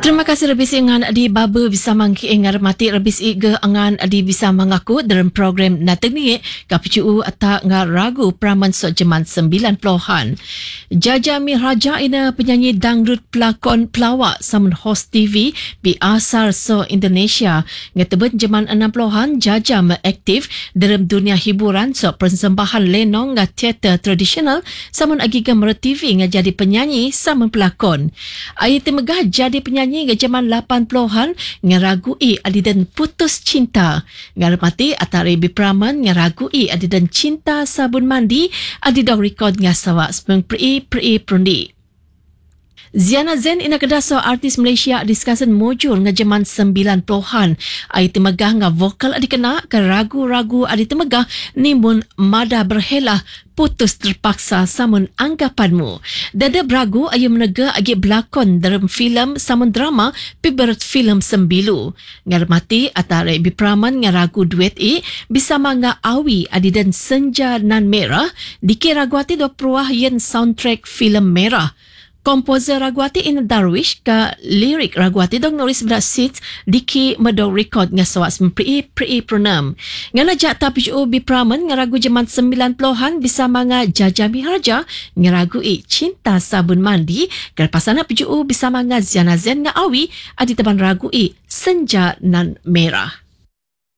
Terima kasih Rebis Ingan Adi Baba bisa mangki ingar mati Rebis Iga Angan Adi bisa mengaku dalam program Natengi KPCU atak ngar ragu praman so jeman 90-an. Jaja Miraja ina penyanyi dangdut pelakon pelawak samun host TV bi asal so Indonesia. Ngetebet jeman 60-an Jaja aktif dalam dunia hiburan so persembahan lenong nga teater tradisional samun agiga Mera TV nga jadi penyanyi samun pelakon. Ayat megah jadi penyanyi ke zaman 80-an ngaragui adidan putus cinta. Ngarmati atari bipraman ngaragui adidan cinta sabun mandi adidang rekod ngasawa sepeng pri prundi. Ziana Zen ina kedasa artis Malaysia diskasan mujur nga zaman 90-an. Ai temegah nga vokal adikena ke ragu-ragu adi temegah nimun mada berhela putus terpaksa samun anggapanmu. Dada beragu ayu menega agi belakon dalam filem samun drama piberat filem Sembilu. Ngarmati atare bipraman ngaragu duet bisa nga awi adidan senja nan merah dikiraguati do peruah yen soundtrack filem merah. Komposer Ragwati Ina Darwish ke lirik Ragwati dong nulis berasit diki medong rekod nga sawas pri pronam. Ngana jak tapi ubi praman ngaragu zaman 90-an bisa manga Jaja Miraja ngaragu cinta sabun mandi kerpasana piju bisa manga Ziana Zen nga awi adi teban ragu senja nan merah.